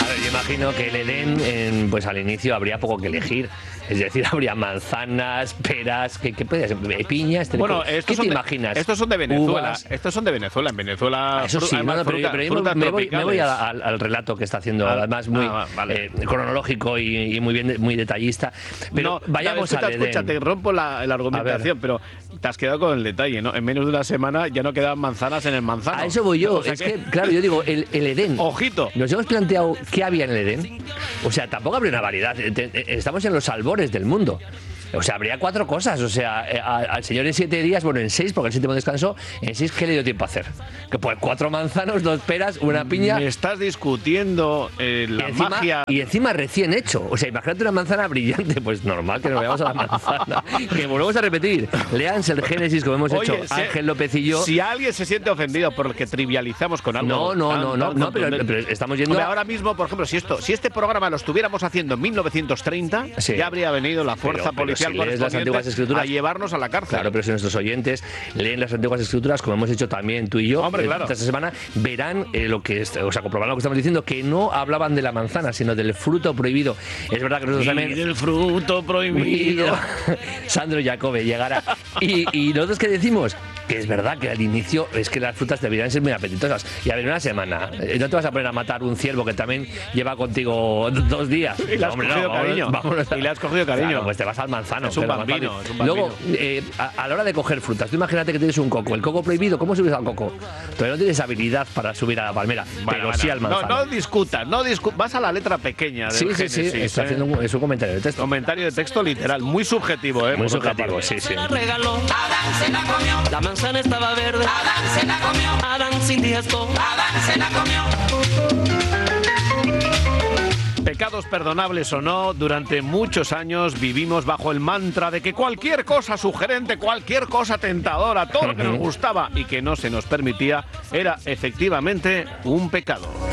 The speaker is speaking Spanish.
Claro, yo imagino que el Edén, pues al inicio habría poco que elegir. Es decir, habría manzanas, peras, ¿qué puede ser? Piñas. Bueno, ¿Qué te imaginas? Estos son de Venezuela. Uvas. Estos son de Venezuela. En Venezuela. Eso sí, pero me voy al relato que está haciendo, además muy cronológico y muy detallista. Pero vayamos al Edén. Escucha, te rompo la argumentación, pero te has quedado con el detalle, ¿no? En menos de una semana ya no quedan manzanas en el manzano. A eso voy yo. O sea claro, yo digo, el Edén. Ojito. Nos hemos planteado qué había en el Edén. O sea, tampoco habría una variedad. Estamos en los albores del mundo. O sea, habría 4 cosas. O sea, al Señor en 7 días, bueno, en 6, porque el 7 descansó, en 6, ¿qué le dio tiempo a hacer? Que pues 4 manzanos, 2 peras, una piña. Me estás discutiendo la magia. Y encima recién hecho. O sea, imagínate una manzana brillante. Pues normal que nos vayamos a la manzana. Que volvemos a repetir. Léanse el Génesis, como hemos hecho Ángel López y yo. Si alguien se siente ofendido por lo que trivializamos con algo. No, pero estamos yendo. Hombre, ahora mismo, por ejemplo, si este programa lo estuviéramos haciendo en 1930, ya habría venido la fuerza policial las antiguas escrituras a llevarnos a la cárcel. Claro, pero si nuestros oyentes leen las antiguas escrituras, como hemos hecho también tú y yo, esta semana, verán comprobarán lo que estamos diciendo, que no hablaban de la manzana, sino del fruto prohibido. Es verdad que nosotros también. Del fruto prohibido. Sandro Jacobe llegará. Y nosotros, ¿qué decimos? Que es verdad que al inicio es que las frutas deberían ser muy apetitosas. Y a ver, una semana, no te vas a poner a matar un ciervo que también lleva contigo 2 días. Y le has cogido cariño. Y le has cogido cariño. Claro, pues te vas al manzano. Es un bambino. Luego, a la hora de coger frutas, tú imagínate que tienes un coco. El coco prohibido, ¿cómo subes al coco? Todavía no tienes habilidad para subir a la palmera, pero sí al manzano. No discutas. Vas a la letra pequeña del Génesis. Sí, está haciendo es un comentario de texto. Comentario de texto literal, muy subjetivo, Muy subjetivo, sí. La regaló, Adán se la comió. La manzana estaba verde, Adán se la comió. Adán sin digestión, Adán se la comió. Pecados perdonables o no, durante muchos años vivimos bajo el mantra de que cualquier cosa sugerente, cualquier cosa tentadora, todo lo que nos gustaba y que no se nos permitía, era efectivamente un pecado.